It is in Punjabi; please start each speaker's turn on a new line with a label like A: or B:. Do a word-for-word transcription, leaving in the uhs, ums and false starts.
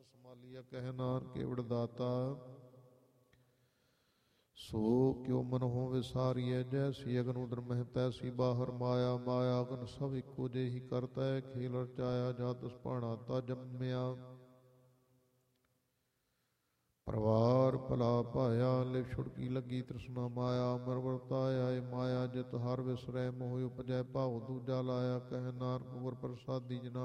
A: ਸੰਭਾਲੀਆ ਕਹਿ ਨਾਨਕ ਕੇਵੜ ਦਾਤਾ ਸੋ ਕਿਉ ਮਨ ਹੋ ਵਿਸਾਰੀਐ ਜੈਸੀ ਅਗਨ ਉਦਰ ਮਹਿ ਤੈਸੀ ਬਾਹਰ ਮਾਇਆ ਮਾਇਆ ਅਗਨ ਸਭ ਇੱਕੋ ਜਿਹੀ ਕਰਤਾ ਹੈ ਖੇਲ ਰਚਾਇਆ ਜਾ ਤਿਸ ਭਾਣਾ ਤਾ ਜੰਮਿਆ ਪਰਵਾਰ ਭਲਾ ਭਾਇਆ ਲਿਵ ਛੁੜਕੀ ਲੱਗੀ ਤ੍ਰਿਸ਼ਨਾ ਮਾਇਆ ਅਮਰ ਵਰਤਾਇਆ ਏ ਮਾਇਆ ਜਿਤ ਹਰ ਵਿਸਰੈ ਮੋਹ ਉਪਜੈ ਭਾਉ ਦੂਜਾ ਲਾਇਆ ਕਹਿ ਨਾਨਕ ਗੁਰ ਪ੍ਰਸਾਦੀ ਜਿਨਾ